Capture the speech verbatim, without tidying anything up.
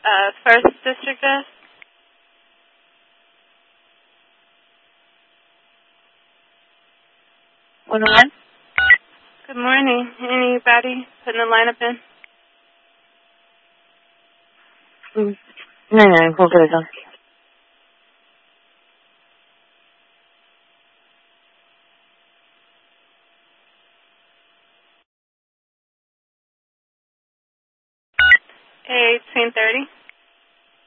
uh, first district desk. one oh one? Good morning. Anybody putting the lineup in? Mm. 네네, 거기에서. eighteen thirty.